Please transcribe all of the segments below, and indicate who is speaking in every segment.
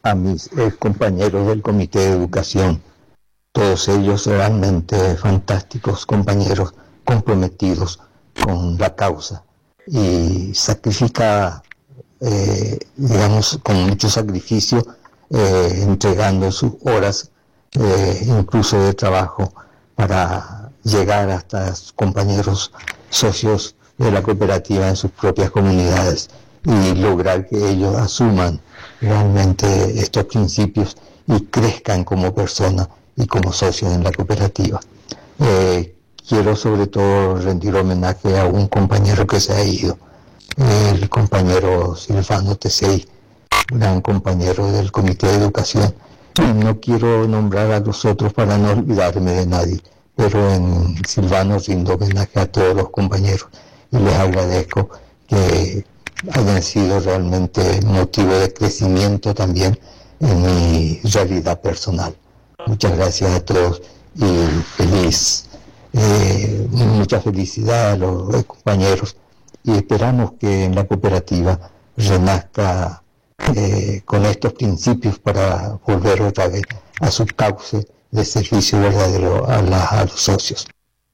Speaker 1: a mis compañeros del Comité de Educación, todos ellos realmente fantásticos compañeros comprometidos con la causa y sacrifica, digamos, con mucho sacrificio, entregando sus horas, incluso de trabajo, para llegar hasta sus compañeros socios de la cooperativa en sus propias comunidades y lograr que ellos asuman realmente estos principios y crezcan como personas y como socios en la cooperativa. Quiero sobre todo rendir homenaje a un compañero que se ha ido, el compañero Silvano Tesey, gran compañero del Comité de Educación. No quiero nombrar a los otros para no olvidarme de nadie, pero en Silvano rindo homenaje a todos los compañeros y les agradezco que hayan sido realmente motivo de crecimiento también en mi realidad personal. Muchas gracias a todos y mucha felicidad a los compañeros y esperamos que en la cooperativa renazca con estos principios para volver otra vez a su cauce de servicio verdadero a los socios.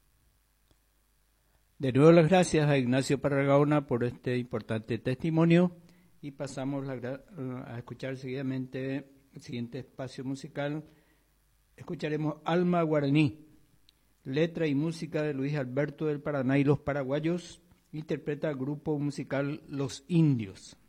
Speaker 2: De nuevo las gracias a Ignacio Parragaona por este importante testimonio y pasamos a escuchar seguidamente el siguiente espacio musical. Escucharemos Alma Guaraní, letra y música de Luis Alberto del Paraná y los Paraguayos, interpreta el grupo musical Los Indios.